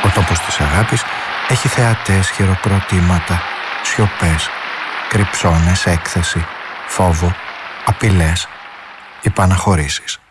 Ο τόπος της αγάπης έχει θεατές, χειροκροτήματα, σιωπές, κρυψώνες, έκθεση, φόβο, απειλές, υπαναχωρήσεις.